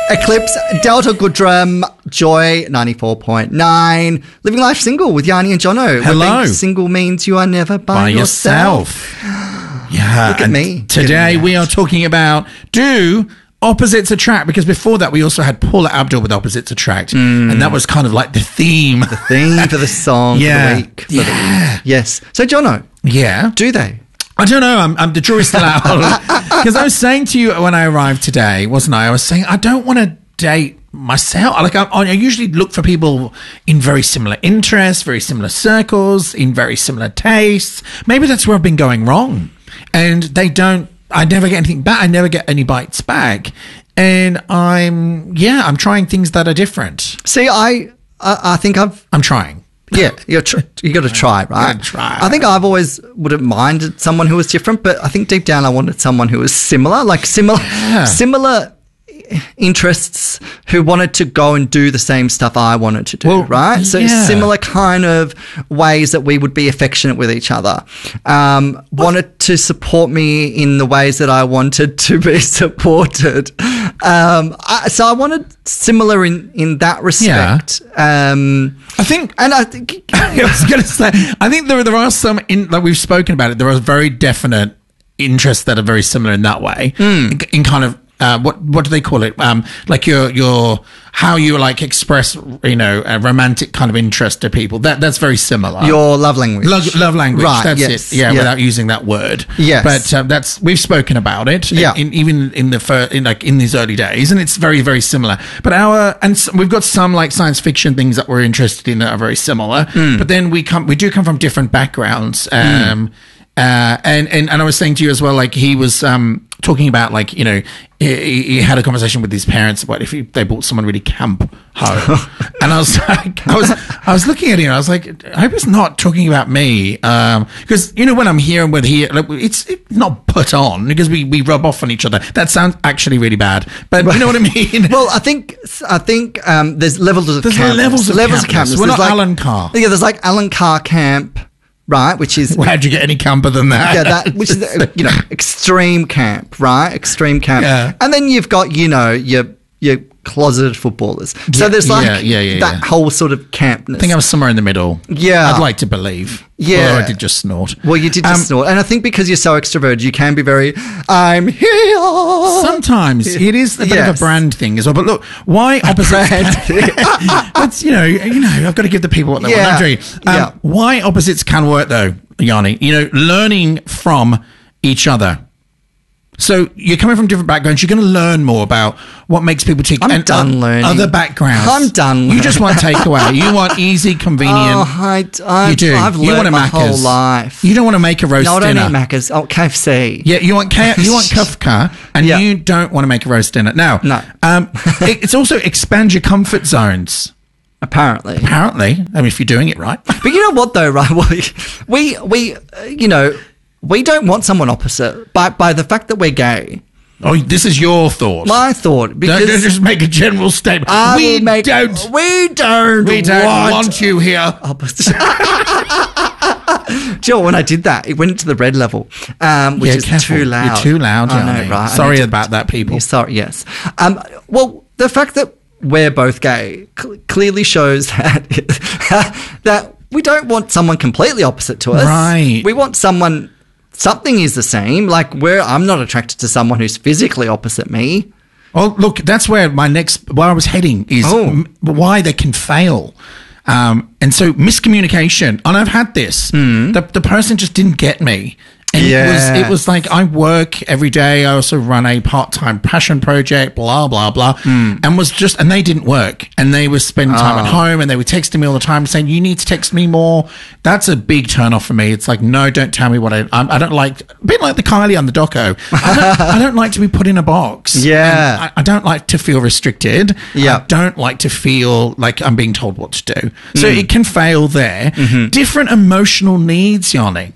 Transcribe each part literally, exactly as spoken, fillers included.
Eclipse, Delta Goodrum, Joy ninety-four point nine. Living Life Single with Yanni and Jono. Hello. Single means you are never by, By yourself. yourself. Yeah. Look at and me. Today Look at me. we are talking about do opposites attract, because before that we also had Paula Abdul with Opposites Attract, Mm. and that was kind of like the theme. The theme for the song Yeah. for the week. For Yeah. The week. Yes. So, Jono, Yeah. do they? I don't know. I'm, I'm the jury's still out. Because I was saying to you when I arrived today, wasn't I? I was saying I don't want to date myself. Like I, I usually look for people in very similar interests, very similar circles, in very similar tastes. Maybe that's where I've been going wrong, and they don't. I never get anything back. I never get any bites back, and I'm yeah. I'm trying things that are different. See, I, I, I think I've. I'm trying. Yeah, you're tr- you got to try, right? Gotta try. I think I've always wouldn't minded someone who was different, but I think deep down I wanted someone who was similar, like similar, Yeah. similar interests, who wanted to go and do the same stuff I wanted to do, Well, right? So yeah. similar kind of ways that we would be affectionate with each other. Um, wanted to support me in the ways that I wanted to be supported. Um, I, so I wanted similar in, in that respect. Um, I think. and I think I was going to say, I think there there are some in like we've spoken about it. There are very definite interests that are very similar in that way. In, in kind of uh, what what do they call it? Um, like your your how you like express you know a romantic kind of interest to people. That that's very similar. your love language. Love, love language, Right, that's yes, it. Yeah, yeah. without using that word. Yes. but um, that's we've spoken about it. Yeah. in, even in the fir- in like in these early days, and it's very very similar. But our and s we've got some like science fiction things that we're interested in that are very similar. Hmm. But then we come we do come from different backgrounds. Um, uh, and and and I was saying to you as well, like he was um talking about like you know he, he had a conversation with his parents about if he, they bought someone really camp home, and I was like, I was I was looking at him, and I was like, I hope he's not talking about me, um, because you know when I'm here and with here, like, it's it's not put on because we we rub off on each other. That sounds actually really bad, but you know what I mean. Well, I think I think um, there's levels of There's campness. levels of campness. campness. We're There's not Alan Carr. Yeah, there's like Alan Carr camp, right? Which is How'd you get any camper than that? yeah, that which is uh, you know extreme camp, right? Extreme camp, Yeah. and then you've got you know your your closeted footballers. So Yeah, there's like yeah, yeah, yeah, that yeah. whole sort of campness. I think I was somewhere in the middle. Yeah. I'd like to believe. Yeah. Although I did just snort. well, you did just Um, snort, and I think because you're so extroverted, you can be very. I'm here. Sometimes it is a bit of Yes. a brand thing as well. But look, why opposites? brand. That's you know, you know, I've got to give the people what they Yeah. want. I'm joking. Um, Yeah. Why opposites can work though, Yanni? You know, learning from each other. So you're coming from different backgrounds. You're going to learn more about what makes people tick. I'm and done o- learning. Other backgrounds. I'm done You just want takeaway. You want easy, convenient. Oh, I, I, you do. I've you learned want a my whole Macca's. life. You don't want to make a roast no, I don't dinner. eat Macca's. Oh, K F C. Yeah, you want K- you want Kafka, and Yeah. you don't want to make a roast dinner. Now, No. um, it, it's also expand your comfort zones. Apparently. Apparently, I mean, if you're doing it right. But you know what, though, right? We, we, we uh, you know, we don't want someone opposite by, by the fact that we're gay. Oh, this is your thought. My thought, Don't because don't just make a general statement. I we will make, don't. we don't, We don't want, want you here. opposite. Do you know, when I did that, it went into the red level, um, which Yeah, is careful. too loud. You're too loud, I know, Yanni. right? I Sorry need to- about that, people. Yeah, sorry, yes. Um, well, the fact that we're both gay cl- clearly shows that that we don't want someone completely opposite to us. Right. We want someone. Something is the same. Like where I'm not attracted to someone who's physically opposite me. Well, look, that's where my next, where I was heading is Oh. m- why they can fail. Um, and so miscommunication, and I've had this. The, the person just didn't get me. And it Yeah. was it was like I work every day. I also run a part time passion project, blah blah blah, and was just and they didn't work. And they were spending time at home, and they were texting me all the time, saying, "You need to text me more." That's a big turn off for me. It's like, no, don't tell me what I. I, I don't like. A bit like the Kylie on the doco. I don't, I don't like to be put in a box. Yeah. And I, I don't like to feel restricted. Yeah. I don't like to feel like I'm being told what to do. So it can fail there. Different emotional needs, Yanni.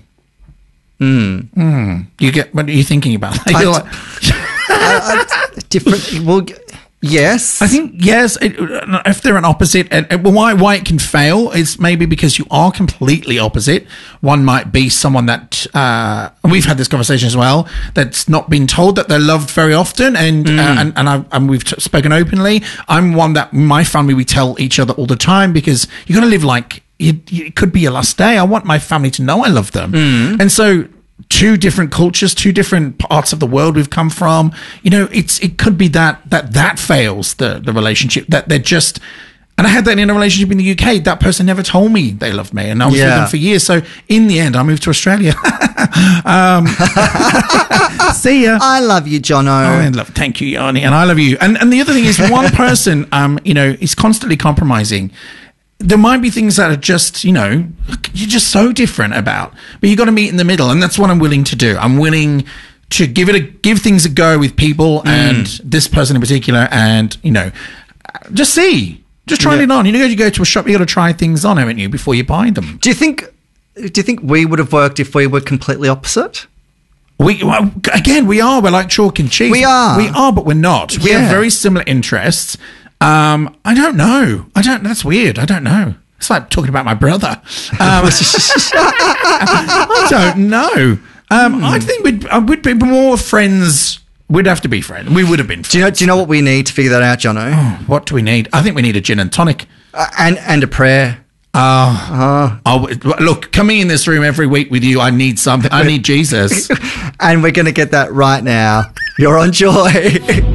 Mm. You get what are you thinking about? You're like, I, I, different. Well, Yes. I think yes. It, if they're an opposite, and, and why why it can fail is maybe because you are completely opposite. One might be someone that uh, and we've had this conversation as well. That's not been told that they're loved very often, and mm. uh, and and, I, and we've t- spoken openly. I'm one that my family we tell each other all the time because you got to live like you, you, it could be your last day. I want my family to know I love them, mm. and so. Two different cultures, two different parts of the world we've come from. You know, it's it could be that that that fails the the relationship. That they're just, and I had that in a relationship in the U K. That person never told me they loved me, and I was yeah. with them for years. So in the end, I moved to Australia. um, see ya. I love you, Jono. Oh, I love, thank you, Yanni, and I love you. And and the other thing is, one person, um, you know, is constantly compromising. There might be things that are just, you know, you're just so different about, but you got to meet in the middle. And that's what I'm willing to do. I'm willing to give it a, give things a go with people mm. and this person in particular. And, you know, just see, just try yeah. it on. You know, you go to a shop, you got to try things on, haven't you, before you buy them. Do you think, do you think we would have worked if we were completely opposite? We, well, again, we are, we're like chalk and cheese. We are. We are, but we're not. We yeah. have very similar interests. Um, I don't know. I don't. That's weird. I don't know. It's like talking about my brother. Um, I don't know. Um, hmm. I think we'd uh, we'd be more friends. We'd have to be friends. We would have been friends. Do you know? Do you know what we need to figure that out, Jono? Oh, what do we need? I think we need a gin and tonic uh, and and a prayer. Uh, uh, look, coming in this room every week with you, I need something. I need Jesus, and we're going to get that right now. You're on Joy.